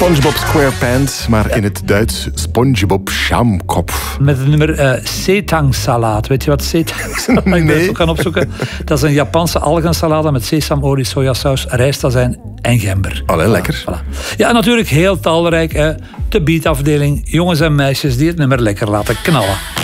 SpongeBob SquarePants, maar in het Duits SpongeBob Schaamkopf. Met het nummer seitan-salaat. Weet je wat seitan-salaat is? Ik ben het ook gaan opzoeken. Dat is een Japanse algensalade met sesamolie, sojasaus, rijstazijn en gember. Allee, lekker. Voilà. Ja, natuurlijk heel talrijk. De beatafdeling. Jongens en meisjes die het nummer lekker laten knallen.